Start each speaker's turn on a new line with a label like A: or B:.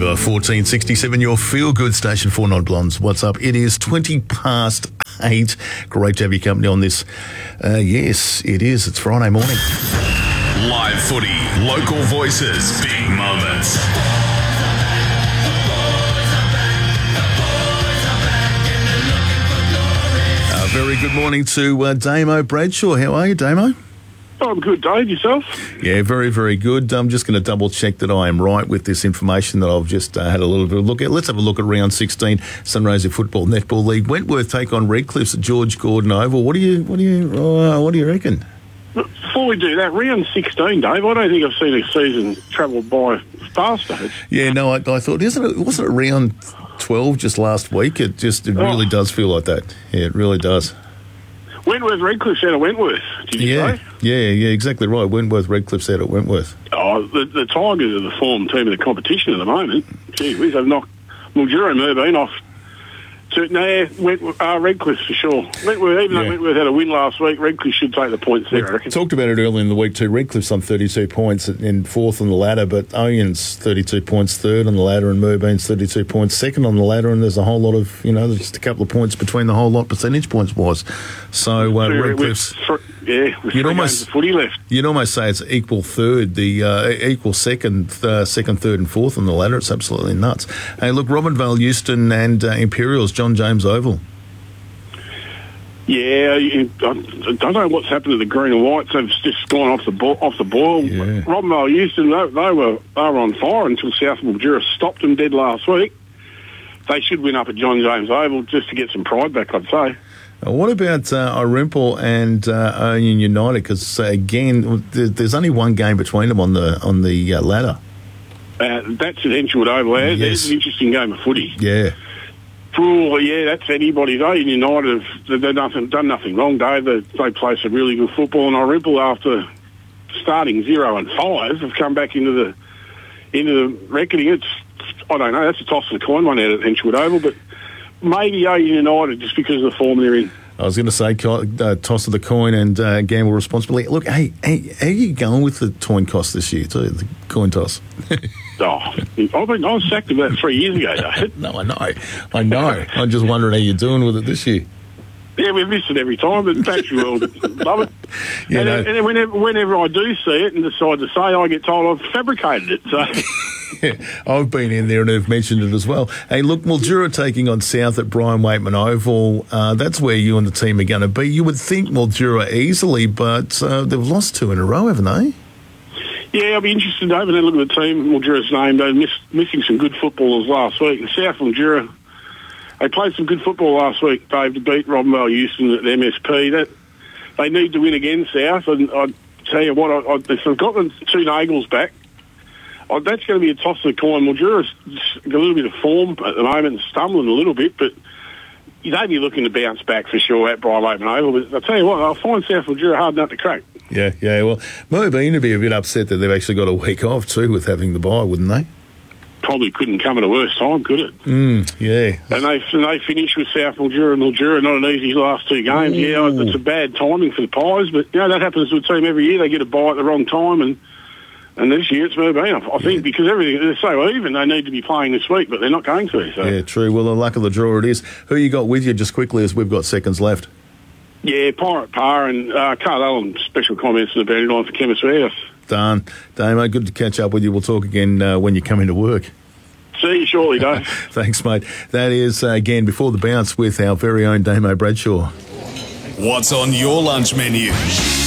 A: 1467, your feel-good station for non-blondes. What's up? It is 8:20. Great to have your company on this. Yes, it is. It's Friday morning.
B: Live footy, local voices, big moments.
A: Very good morning to Damo Bradshaw. How are you, Damo?
C: Oh, I'm good, Dave. Yourself?
A: Yeah, very, very good. I'm just going to double check that I am right with this information that I've just had a little bit of a look at. Let's have a look at round 16, Sunraysia Football Netball League. Wentworth take on Redcliffs at George Gordon Oval. What do you reckon?
C: Before we do that, round 16, Dave, I don't think I've seen a season travel by faster.
A: Yeah, no, I thought, wasn't it round 12 just last week? It really does feel like that. Yeah, it really does.
C: Wentworth Redcliff's out of Wentworth, did you say?
A: Yeah, exactly right. Wentworth Redcliff's out at Wentworth.
C: Oh, the Tigers are the form team of the competition at the moment. Gee whiz, they've knocked Mildura and Merbein off. Redcliffe for sure. Even though Wentworth had a win last week, Redcliffe should take the points there, I reckon.
A: Talked about it earlier in the week too. Redcliffe's on 32 points in fourth on the ladder, but Oyen's 32 points third on the ladder and Merbein's 32 points second on the ladder, and there's a whole lot of, there's just a couple of points between the whole lot percentage points wise. So Redcliffe's...
C: with three games of footy left.
A: You'd almost say it's equal third, equal second, third and fourth on the ladder. It's absolutely nuts. Hey, look, Robinvale, Euston and Imperials, John James Oval.
C: Yeah, I don't know what's happened to the green and whites. They've just gone off the boil.
A: Yeah.
C: Robinvale, Euston, they were on fire until South Mildura stopped them dead last week. They should win up at John James Oval just to get some pride back, I'd say.
A: What about Orimple and Union United? Because again, there's only one game between them on the ladder.
C: That's at Henchwood Oval.
A: Yes.
C: There's an interesting game of footy.
A: Yeah.
C: That's anybody's. Union United they've done nothing wrong, Dave. They play some really good football, and Orimple, after starting 0-5, have come back into the reckoning. I don't know. That's a toss of the coin one out at Henchwood Oval, but. Maybe United, just because of the form they're in. I was going to say toss of the coin and gamble responsibly. Look, hey, how are you going with the coin toss this year, too, the coin toss? I was sacked about 3 years ago, Dave.
A: No, I know. I'm just wondering how you're doing with it this year.
C: Yeah, we miss it every time, but Patrick will love it. Yeah, and then whenever I do see it and decide to say, I get told I've fabricated it, so...
A: Yeah, I've been in there and have mentioned it as well. Hey, look, Mildura taking on South at Brian Waitman Oval. That's where you and the team are going to be. You would think Mildura easily, but they've lost 2 in a row, haven't they? Yeah,
C: I'll be interested to have a look at the team. Mildura's name. They're missing some good footballers last week. And South Mildura, they played some good football last week, Dave, to beat Robinvale Euston at the MSP. They need to win again, South. And I tell you what, they've got the 2 Nagels back. That's going to be a toss of the coin. Mildura's got a little bit of form at the moment, stumbling a little bit, but they'd be looking to bounce back for sure at Brian Waitman Oval. But I'll tell you what, I'll find South Mildura hard nut to crack.
A: Yeah. Well, Merbein would be a bit upset that they've actually got a week off too with having the bye, wouldn't they?
C: Probably couldn't come at a worse time, could it?
A: Yeah.
C: And they finished with South Mildura and Mildura, not an easy last 2 games. Yeah, it's a bad timing for the Pies, but that happens to a team every year. They get a bye at the wrong time, and this year it's Merbein. I think because they're so even, they need to be playing this week, but they're not going to. So. Yeah,
A: true. Well, the luck of the draw it is. Who you got with you just quickly as we've got seconds left?
C: Yeah, Pirate Parr and Carl Allen, special comments in the boundary line for Chemist Warehouse.
A: Done. Damo, good to catch up with you. We'll talk again when you come into work.
C: See you shortly, Dave.
A: Thanks, mate. That is, again, Before the Bounce with our very own Damo Bradshaw.
B: What's on your lunch menu?